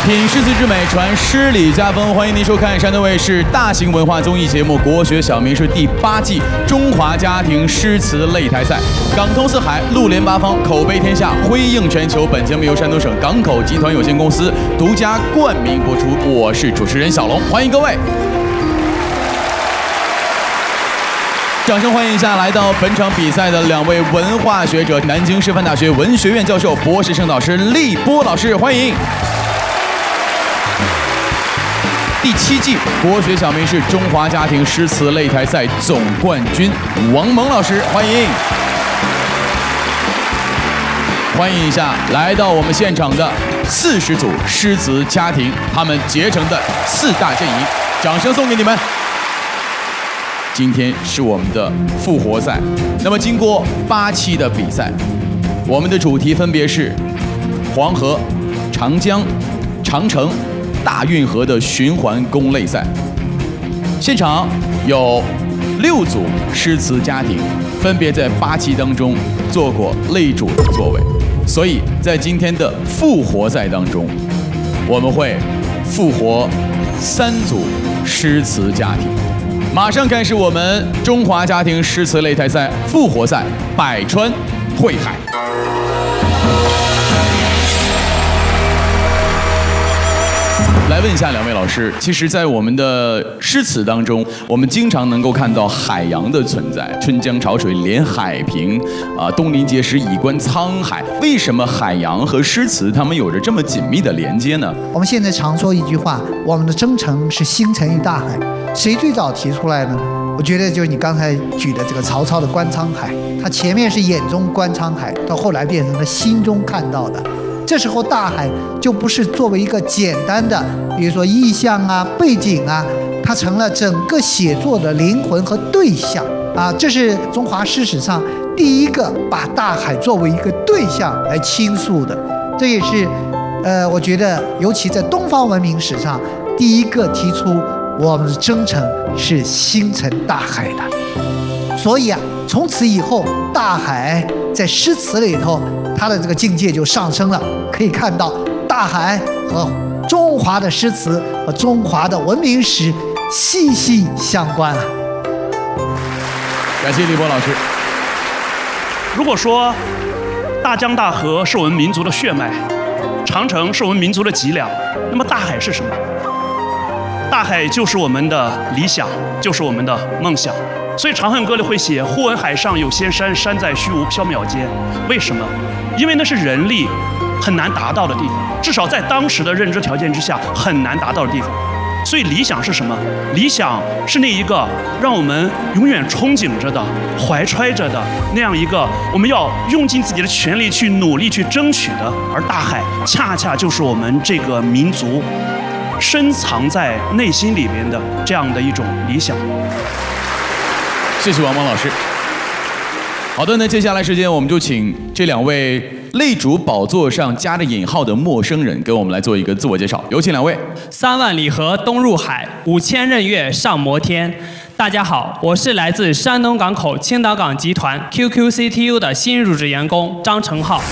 品诗词之美，传诗礼家风。欢迎您收看山东卫视大型文化综艺节目《国学小名诗》第8季中华家庭诗词擂台赛。港通四海，陆联八方，口碑天下，辉映全球。本节目由山东省港口集团有限公司独家冠名播出。我是主持人小龙，欢迎各位。掌声欢迎一下来到本场比赛的2位文化学者，南京师范大学文学院教授、博士生导师立波老师，欢迎。第7季国学小名诗中华家庭诗词擂台赛总冠军王蒙老师，欢迎！欢迎一下来到我们现场的40组诗词家庭，他们结成的4大阵营，掌声送给你们！今天是我们的复活赛，那么经过8期的比赛，我们的主题分别是黄河、长江、长城、大运河的循环攻擂赛。现场有6组诗词家庭，分别在8期当中做过擂主的座位，所以在今天的复活赛当中，我们会复活3组诗词家庭。马上开始我们中华家庭诗词擂台赛复活赛百川汇海。来问一下2位老师，其实，在我们的诗词当中，我们经常能够看到海洋的存在，春江潮水连海平，东临碣石以观沧海。为什么海洋和诗词它们有着这么紧密的连接呢？ 我们现在常说一句话，我们的征程是星辰与大海。谁最早提出来呢？我觉得就是你刚才举的这个曹操的观沧海，他前面是眼中观沧海，到后来变成了心中看到的。这时候大海就不是作为一个简单的，比如说意象啊、背景啊，它成了整个写作的灵魂和对象啊。这是中华诗史上第一个把大海作为一个对象来倾诉的，这也是我觉得尤其在东方文明史上第一个提出我们的征程是星辰大海的。所以啊，从此以后大海在诗词里头它的这个境界就上升了，可以看到大海和中华的诗词和中华的文明史息息相关啊。 感谢立波老师。 如果说大江大河是我们民族的血脉，长城是我们民族的脊梁，那么大海是什么？大海就是我们的理想，就是我们的梦想。所以《长恨歌》里会写“忽闻海上有仙山，山在虚无缥缈间”。为什么？因为那是人力很难达到的地方，至少在当时的认知条件之下很难达到的地方。所以理想是什么？理想是那一个让我们永远憧憬着的、怀揣着的那样一个我们要用尽自己的全力去努力去争取的。而大海恰恰就是我们这个民族深藏在内心里边的这样的一种理想。 谢谢王蒙老师。好的，那接下来时间我们就请这2位擂主宝座上加着引号的陌生人给我们来做一个自我介绍，有请2位。 3万里河东入海，5000仞岳上摩天。大家好，我是来自山东港口青岛港集团 QQCTU 的新入职员工张成浩。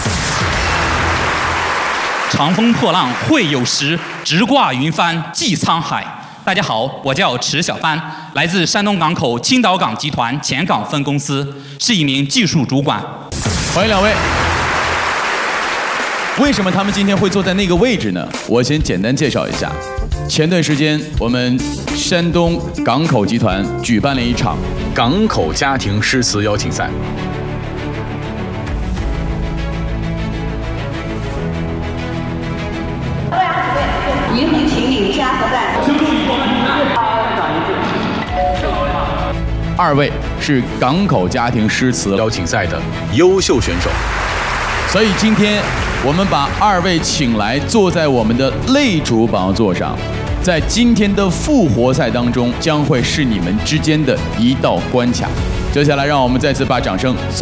长风破浪会有时，直挂云帆济沧海。大家好，我叫池小帆，来自山东港口青岛港集团前港分公司，是一名技术主管。 欢迎2位。为什么他们今天会坐在那个位置呢？我先简单介绍一下。前段时间，我们山东港口集团举办了一场港口家庭诗词邀请赛。 引领请你加核弹。 2位是港口家庭诗词邀请赛的优秀选手，所以今天我们把2位请来，坐在我们的擂主宝座上，在今天的复活赛当中，将会是你们之间的一道关卡。接下来，让我们再次把掌声送